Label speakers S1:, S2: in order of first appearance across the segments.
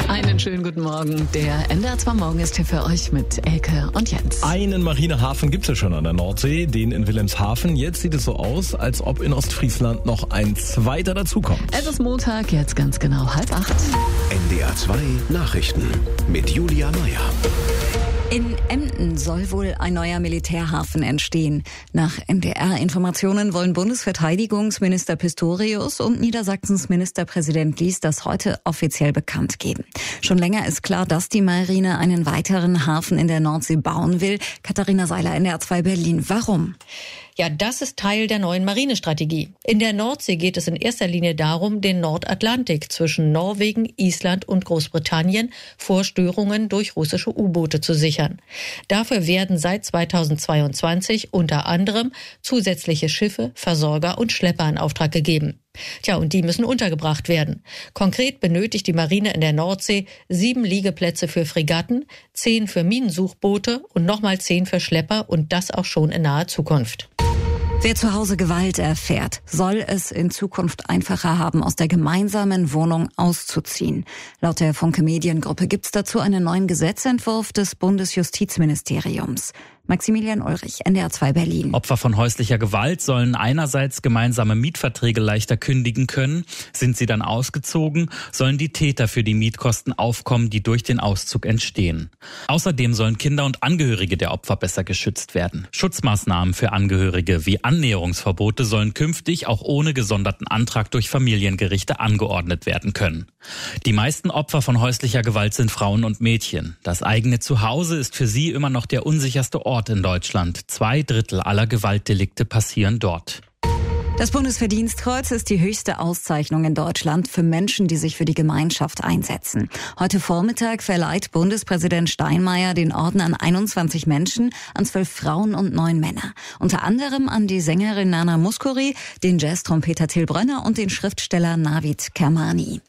S1: Einen schönen guten Morgen. Der NDR 2 Morgen ist hier für euch mit Elke und Jens.
S2: Einen Marinehafen gibt's ja schon an der Nordsee, den in Wilhelmshaven. Jetzt sieht es so aus, als ob in Ostfriesland noch ein zweiter dazukommt.
S1: Es ist Montag, jetzt ganz genau 7:30.
S3: NDR 2 Nachrichten mit Julia Meyer.
S4: In Emden soll wohl ein neuer Militärhafen entstehen. Nach NDR-Informationen wollen Bundesverteidigungsminister Pistorius und Niedersachsens Ministerpräsident Lies das heute offiziell bekannt geben. Schon länger ist klar, dass die Marine einen weiteren Hafen in der Nordsee bauen will. Katharina Seiler, NDR 2 Berlin. Warum?
S5: Ja, das ist Teil der neuen Marinestrategie. In der Nordsee geht es in erster Linie darum, den Nordatlantik zwischen Norwegen, Island und Großbritannien vor Störungen durch russische U-Boote zu sichern. Dafür werden seit 2022 unter anderem zusätzliche Schiffe, Versorger und Schlepper in Auftrag gegeben. Tja, und die müssen untergebracht werden. Konkret benötigt die Marine in der Nordsee 7 Liegeplätze für Fregatten, 10 für Minensuchboote und nochmal 10 für Schlepper und das auch schon in naher Zukunft.
S4: Wer zu Hause Gewalt erfährt, soll es in Zukunft einfacher haben, aus der gemeinsamen Wohnung auszuziehen. Laut der Funke Mediengruppe gibt es dazu einen neuen Gesetzentwurf des Bundesjustizministeriums. Maximilian Ulrich, NDR 2 Berlin.
S6: Opfer von häuslicher Gewalt sollen einerseits gemeinsame Mietverträge leichter kündigen können. Sind sie dann ausgezogen, sollen die Täter für die Mietkosten aufkommen, die durch den Auszug entstehen. Außerdem sollen Kinder und Angehörige der Opfer besser geschützt werden. Schutzmaßnahmen für Angehörige wie Annäherungsverbote sollen künftig auch ohne gesonderten Antrag durch Familiengerichte angeordnet werden können. Die meisten Opfer von häuslicher Gewalt sind Frauen und Mädchen. Das eigene Zuhause ist für sie immer noch der unsicherste Ort in Deutschland. 2/3 aller Gewaltdelikte passieren dort.
S4: Das Bundesverdienstkreuz ist die höchste Auszeichnung in Deutschland für Menschen, die sich für die Gemeinschaft einsetzen. Heute Vormittag verleiht Bundespräsident Steinmeier den Orden an 21 Menschen, an 12 Frauen und 9 Männer. Unter anderem an die Sängerin Nana Mouskouri, den Jazz-Trompeter Till Brönner und den Schriftsteller Navid Kermani.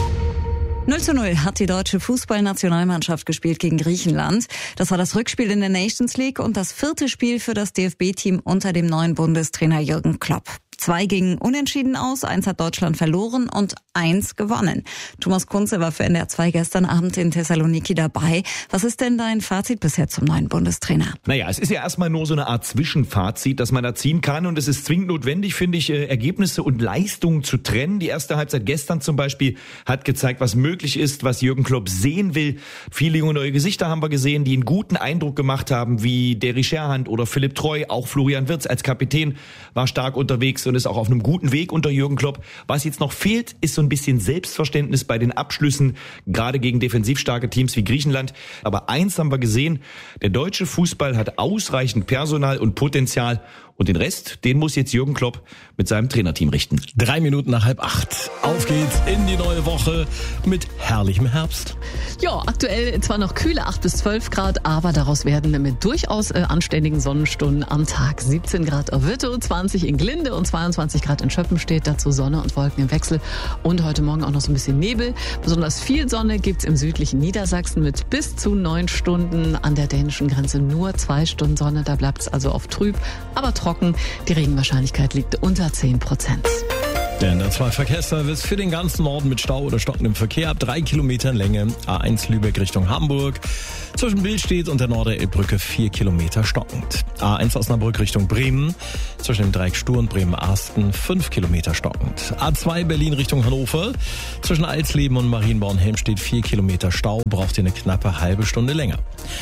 S4: 0:0 hat die deutsche Fußballnationalmannschaft gespielt gegen Griechenland. Das war das Rückspiel in der Nations League und das 4. Spiel für das DFB-Team unter dem neuen Bundestrainer Jürgen Klopp. 2 gingen unentschieden aus, 1 hat Deutschland verloren und 1 gewonnen. Thomas Kunze war für NDR 2 gestern Abend in Thessaloniki dabei. Was ist denn dein Fazit bisher zum neuen Bundestrainer?
S7: Naja, es ist ja erstmal nur so eine Art Zwischenfazit, das man da ziehen kann. Und es ist zwingend notwendig, finde ich, Ergebnisse und Leistungen zu trennen. Die erste Halbzeit gestern zum Beispiel hat gezeigt, was möglich ist, was Jürgen Klopp sehen will. Viele junge neue Gesichter haben wir gesehen, die einen guten Eindruck gemacht haben, wie Derry Scherhand oder Philipp Treu. Auch Florian Wirtz als Kapitän war stark unterwegs und ist auch auf einem guten Weg unter Jürgen Klopp. Was jetzt noch fehlt, ist so ein bisschen Selbstverständnis bei den Abschlüssen, gerade gegen defensiv starke Teams wie Griechenland. Aber eins haben wir gesehen, der deutsche Fußball hat ausreichend Personal und Potenzial und den Rest, den muss jetzt Jürgen Klopp mit seinem Trainerteam richten.
S2: 3 Minuten nach 7:30. Auf geht's in die neue Woche mit herrlichem Herbst.
S1: Ja, aktuell zwar noch kühle 8 bis 12 Grad, aber daraus werden mit durchaus anständigen Sonnenstunden am Tag 17 Grad auf Wittow, 20 in Glinde und 22 Grad in Schöppenstedt. Dazu Sonne und Wolken im Wechsel und heute Morgen auch noch so ein bisschen Nebel. Besonders viel Sonne gibt's im südlichen Niedersachsen mit bis zu 9 Stunden. An der dänischen Grenze nur 2 Stunden Sonne, da bleibt's also oft trüb, aber trocken. Die Regenwahrscheinlichkeit liegt unter 10%.
S2: Der NDR 2 Verkehrsservice für den ganzen Norden mit Stau oder stockendem Verkehr ab 3 Kilometern Länge. A1 Lübeck Richtung Hamburg. Zwischen Billstedt und der Norderelbbrücke 4 Kilometer stockend. A1 Osnabrück Richtung Bremen. Zwischen dem Dreieck Stur und Bremen-Arsten 5 Kilometer stockend. A2 Berlin Richtung Hannover. Zwischen Alsleben und Marienborn-Helmstedt 4 Kilometer Stau. Braucht ihr eine knappe halbe Stunde länger.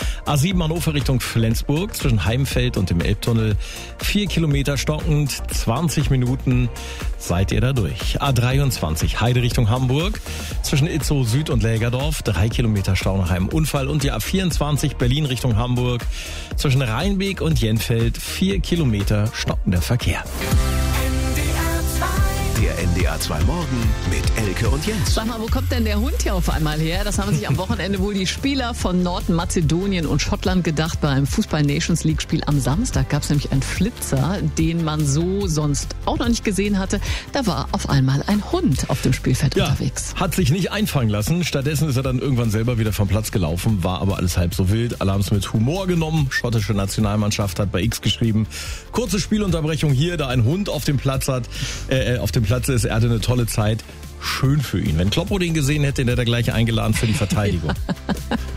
S2: A7 Hannover Richtung Flensburg. Zwischen Heimfeld und dem Elbtunnel 4 Kilometer stockend. 20 Minuten seid ihr da durch. A23 Heide Richtung Hamburg. Zwischen Itzow Süd und Lägerdorf 3 Kilometer Stau nach einem Unfall. Und die A24 Berlin Richtung Hamburg. Zwischen Rheinbeek und Jenfeld 4 Kilometer stockender Verkehr.
S3: Der NDR 2 Morgen mit Elke und Jens.
S1: Sag mal, wo kommt denn der Hund hier auf einmal her? Das haben sich am Wochenende wohl die Spieler von Nordmazedonien und Schottland gedacht. Bei einem Fußball-Nations-League-Spiel am Samstag gab es nämlich einen Flitzer, den man so sonst auch noch nicht gesehen hatte. Da war auf einmal ein Hund auf dem Spielfeld unterwegs.
S2: Hat sich nicht einfangen lassen. Stattdessen ist er dann irgendwann selber wieder vom Platz gelaufen. War aber alles halb so wild. Alle haben es mit Humor genommen. Schottische Nationalmannschaft hat bei X geschrieben: kurze Spielunterbrechung hier, da ein Hund auf dem Platz ist. Er hatte eine tolle Zeit. schön für ihn. Wenn Kloppo den gesehen hätte, den hätte er gleich eingeladen für die Verteidigung.